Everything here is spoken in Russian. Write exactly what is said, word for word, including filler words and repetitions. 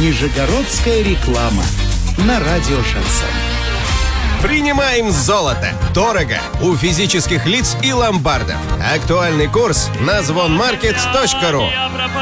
Нижегородская реклама на радио «Шансон». Принимаем золото. Дорого. У физических лиц и ломбардов. Актуальный курс на звонмаркет точка ру.